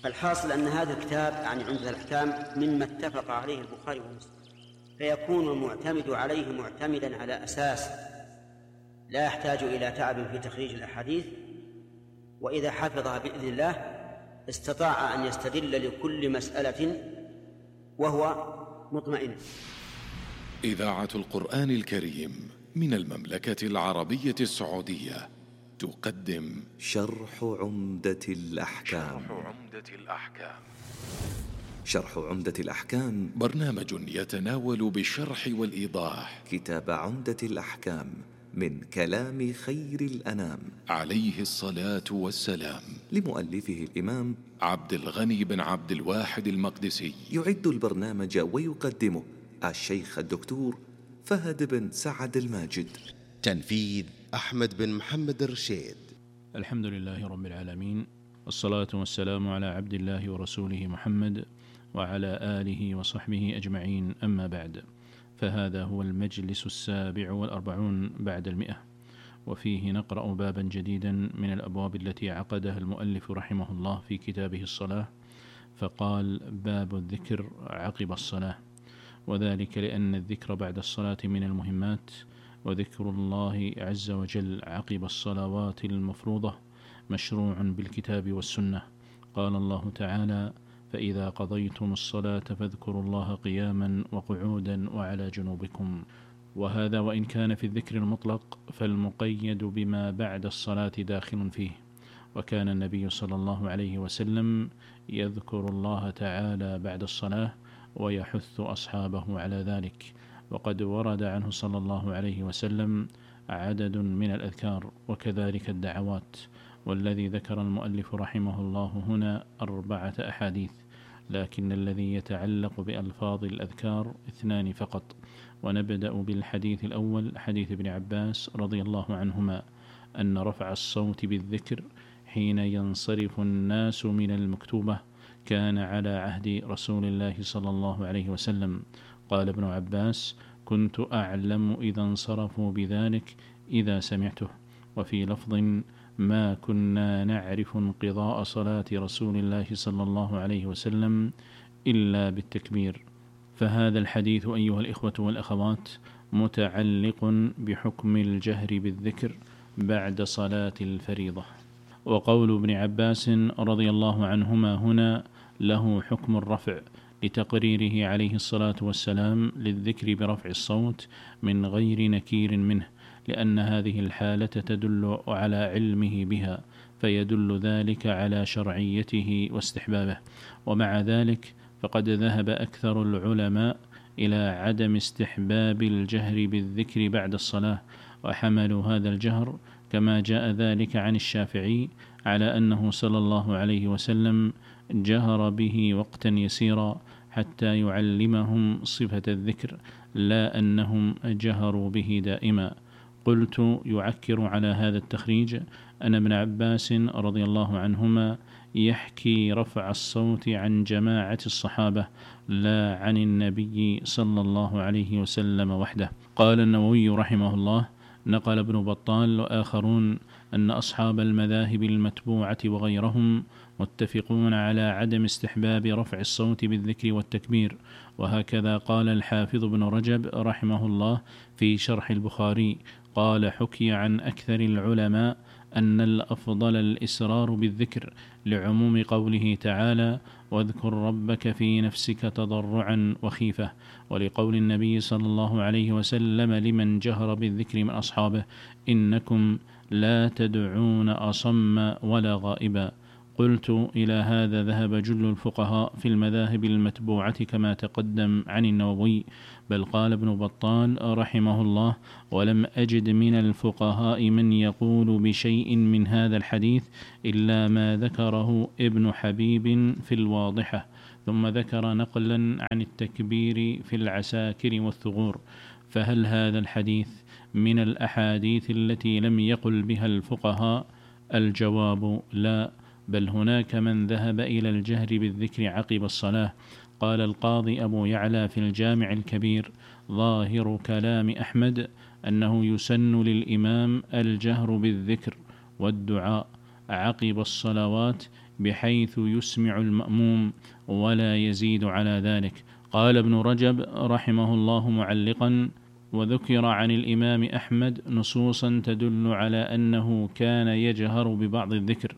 الحاصل أن هذا الكتاب يعني عمدة الأحكام مما اتفق عليه البخاري ومسلم، فيكون المعتمد عليه معتمدا على أساس لا يحتاج إلى تعب في تخريج الأحاديث، وإذا حفظها بإذن الله استطاع أن يستدل لكل مسألة وهو مطمئن. إذاعة القرآن الكريم من المملكة العربية السعودية تقدم شرح عمدة الأحكام. شرح عمدة الأحكام برنامج يتناول بالشرح والإيضاح كتاب عمدة الأحكام من كلام خير الأنام عليه الصلاة والسلام، لمؤلفه الإمام عبد الغني بن عبد الواحد المقدسي. يعد البرنامج ويقدمه الشيخ الدكتور فهد بن سعد الماجد. تنفيذ أحمد بن محمد الرشيد. الحمد لله رب العالمين، والصلاة والسلام على عبد الله ورسوله محمد وعلى آله وصحبه أجمعين، أما بعد، فهذا هو المجلس 47 بعد 100، وفيه نقرأ بابا جديدا من الأبواب التي عقدها المؤلف رحمه الله في كتابه الصلاة، فقال: باب الذكر عقب الصلاة، وذلك لأن الذكر بعد الصلاة من المهمات، وذكر الله عز وجل عقب الصلوات المفروضة مشروع بالكتاب والسنة. قال الله تعالى: فإذا قضيتم الصلاة فاذكروا الله قياما وقعودا وعلى جنوبكم. وهذا وإن كان في الذكر المطلق فالمقيد بما بعد الصلاة داخل فيه، وكان النبي صلى الله عليه وسلم يذكر الله تعالى بعد الصلاة ويحث أصحابه على ذلك، وقد ورد عنه صلى الله عليه وسلم عدد من الأذكار وكذلك الدعوات، والذي ذكر المؤلف رحمه الله هنا 4 أحاديث، لكن الذي يتعلق بألفاظ الأذكار 2 فقط. ونبدأ بالحديث الأول، حديث ابن عباس رضي الله عنهما أن رفع الصوت بالذكر حين ينصرف الناس من المكتوبة كان على عهد رسول الله صلى الله عليه وسلم. قال ابن عباس: كنت أعلم إذا انصرفوا بذلك إذا سمعته. وفي لفظ: ما كنا نعرف انقضاء صلاة رسول الله صلى الله عليه وسلم إلا بالتكبير. فهذا الحديث أيها الإخوة والأخوات متعلق بحكم الجهر بالذكر بعد صلاة الفريضة. وقول ابن عباس رضي الله عنهما هنا له حكم الرفع لتقريره عليه الصلاة والسلام للذكر برفع الصوت من غير نكير منه، لأن هذه الحالة تدل على علمه بها، فيدل ذلك على شرعيته واستحبابه. ومع ذلك فقد ذهب أكثر العلماء إلى عدم استحباب الجهر بالذكر بعد الصلاة، وحملوا هذا الجهر كما جاء ذلك عن الشافعي على أنه صلى الله عليه وسلم جهر به وقتا يسيرا حتى يعلمهم صفة الذكر، لا أنهم جهروا به دائما. قلت: يعكر على هذا التخريج أن ابن عباس رضي الله عنهما يحكي رفع الصوت عن جماعة الصحابة لا عن النبي صلى الله عليه وسلم وحده. قال النووي رحمه الله: نقل ابن بطال وآخرون أن أصحاب المذاهب المتبوعة وغيرهم متفقون على عدم استحباب رفع الصوت بالذكر والتكبير. وهكذا قال الحافظ بن رجب رحمه الله في شرح البخاري، قال: حكي عن أكثر العلماء أن الأفضل الإسرار بالذكر لعموم قوله تعالى: واذكر ربك في نفسك تضرعا وخيفة، ولقول النبي صلى الله عليه وسلم لمن جهر بالذكر من أصحابه: إنكم لا تدعون أصم ولا غائبا. قلت: إلى هذا ذهب جل الفقهاء في المذاهب المتبوعة كما تقدم عن النووي. بل قال ابن بطال رحمه الله: ولم أجد من الفقهاء من يقول بشيء من هذا الحديث إلا ما ذكره ابن حبيب في الواضحة. ثم ذكر نقلا عن التكبير في العساكر والثغور. فهل هذا الحديث من الأحاديث التي لم يقل بها الفقهاء؟ الجواب: لا، بل هناك من ذهب إلى الجهر بالذكر عقب الصلاة. قال القاضي أبو يعلى في الجامع الكبير: ظاهر كلام أحمد أنه يسن للإمام الجهر بالذكر والدعاء عقب الصلوات بحيث يسمع المأموم ولا يزيد على ذلك. قال ابن رجب رحمه الله معلقا: وذكر عن الإمام أحمد نصوصا تدل على أنه كان يجهر ببعض الذكر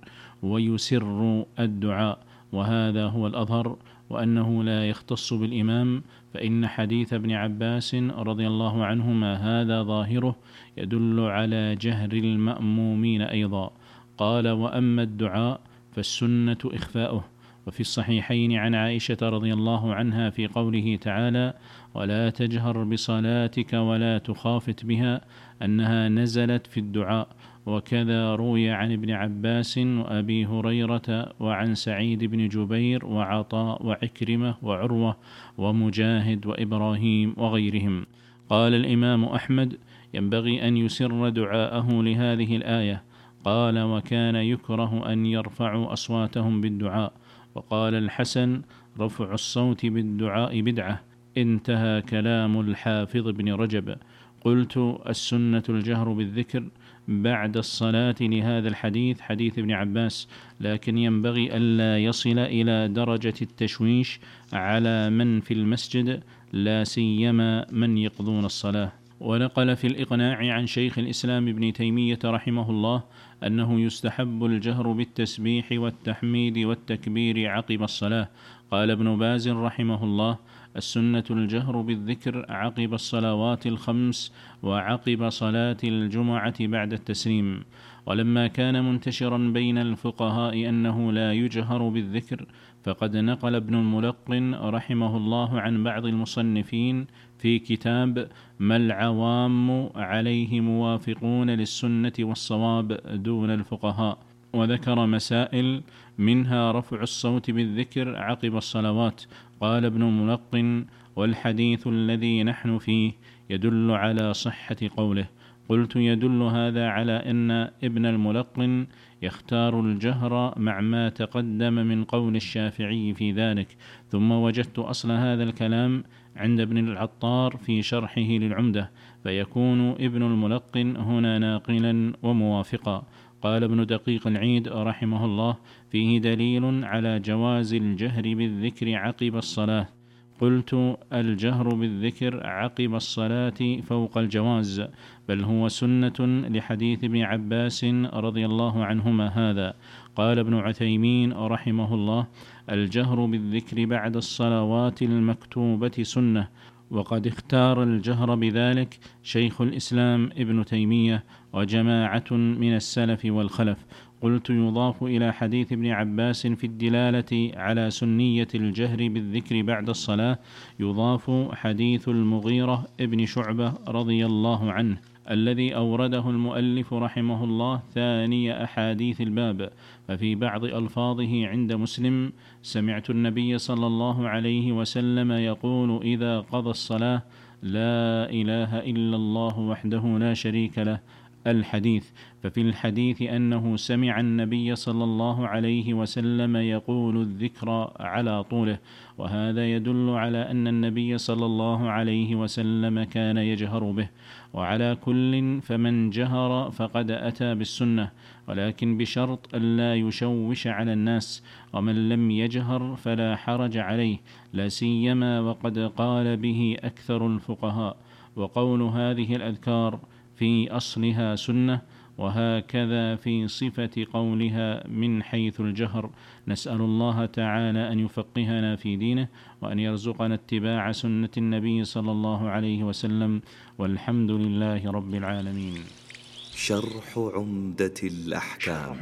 ويسر الدعاء، وهذا هو الأظهر، وأنه لا يختص بالإمام، فإن حديث ابن عباس رضي الله عنهما هذا ظاهره يدل على جهر المأمومين أيضا. قال: وأما الدعاء فالسنة إخفاؤه. وفي الصحيحين عن عائشة رضي الله عنها في قوله تعالى: ولا تجهر بصلاتك ولا تخافت بها، أنها نزلت في الدعاء. وكذا روي عن ابن عباس وأبي هريرة وعن سعيد بن جبير وعطاء وعكرمة وعروة ومجاهد وإبراهيم وغيرهم. قال الإمام أحمد: ينبغي أن يسر دعاءه لهذه الآية. قال: وكان يكره أن يرفعوا أصواتهم بالدعاء. وقال الحسن: رفع الصوت بالدعاء بدعة. انتهى كلام الحافظ بن رجب. قلت: السنة الجهر بالذكر بعد الصلاة لهذا الحديث، حديث ابن عباس، لكن ينبغي ألا يصل إلى درجة التشويش على من في المسجد، لا سيما من يقضون الصلاة. ونقل في الإقناع عن شيخ الإسلام ابن تيمية رحمه الله أنه يستحب الجهر بالتسبيح والتحميد والتكبير عقب الصلاة. قال ابن باز رحمه الله: السنة الجهر بالذكر عقب الصلوات الخمس وعقب صلاة الجمعة بعد التسليم. ولما كان منتشرا بين الفقهاء أنه لا يجهر بالذكر، فقد نقل ابن الملقن رحمه الله عن بعض المصنفين في كتاب ما العوام عليه موافقون للسنة والصواب دون الفقهاء، وذكر مسائل منها رفع الصوت بالذكر عقب الصلوات. قال ابن الملقن: والحديث الذي نحن فيه يدل على صحة قوله. قلت: يدل هذا على أن ابن الملقن يختار الجهر مع ما تقدم من قول الشافعي في ذلك. ثم وجدت أصل هذا الكلام عند ابن العطار في شرحه للعمدة، فيكون ابن الملقن هنا ناقلا وموافقا. قال ابن دقيق العيد رحمه الله: فيه دليل على جواز الجهر بالذكر عقب الصلاة. قلت: الجهر بالذكر عقب الصلاة فوق الجواز، بل هو سنة لحديث ابن عباس رضي الله عنهما هذا. قال ابن عثيمين رحمه الله: الجهر بالذكر بعد الصلوات المكتوبة سنة، وقد اختار الجهر بذلك شيخ الإسلام ابن تيمية وجماعة من السلف والخلف. قلت: يضاف إلى حديث ابن عباس في الدلالة على سنية الجهر بالذكر بعد الصلاة يضاف حديث المغيرة ابن شعبة رضي الله عنه الذي أورده المؤلف رحمه الله ثاني أحاديث الباب. ففي بعض ألفاظه عند مسلم: سمعت النبي صلى الله عليه وسلم يقول إذا قضى الصلاة: لا إله إلا الله وحده لا شريك له، الحديث. ففي الحديث أنه سمع النبي صلى الله عليه وسلم يقول الذكر على طوله، وهذا يدل على أن النبي صلى الله عليه وسلم كان يجهر به. وعلى كل فمن جهر فقد أتى بالسنة، ولكن بشرط ألا يشوش على الناس، ومن لم يجهر فلا حرج عليه، لا سيما وقد قال به أكثر الفقهاء. وقول هذه الأذكار في أصلها سنة، وهكذا في صفة قولها من حيث الجهر. نسأل الله تعالى أن يفقهنا في دينه، وأن يرزقنا اتباع سنة النبي صلى الله عليه وسلم، والحمد لله رب العالمين. شرح عمدة الأحكام.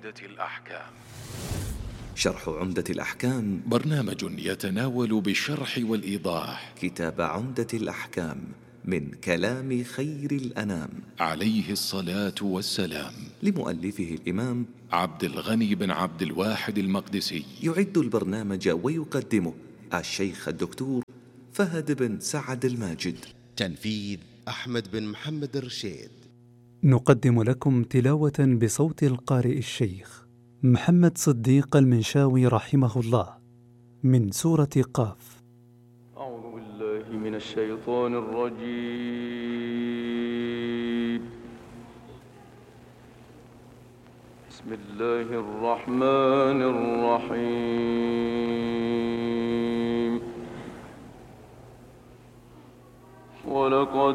شرح عمدة الأحكام برنامج يتناول بالشرح والإيضاح كتاب عمدة الأحكام من كلام خير الأنام عليه الصلاة والسلام، لمؤلفه الإمام عبد الغني بن عبد الواحد المقدسي. يعد البرنامج ويقدمه الشيخ الدكتور فهد بن سعد الماجد. تنفيذ أحمد بن محمد الرشيد. نقدم لكم تلاوة بصوت القارئ الشيخ محمد صديق المنشاوي رحمه الله من سورة قاف. أعوذ بالله من الشيطان الرجيم. بسم الله الرحمن الرحيم ولقد